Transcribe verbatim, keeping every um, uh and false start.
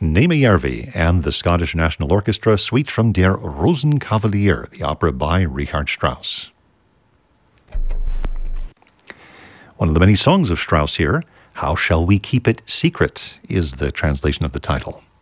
Nejmejärvi and the Scottish National Orchestra, Suite from Der Rosenkavalier, the opera by Richard Strauss. One of the many songs of Strauss here, How Shall We Keep It Secret, is the translation of the title.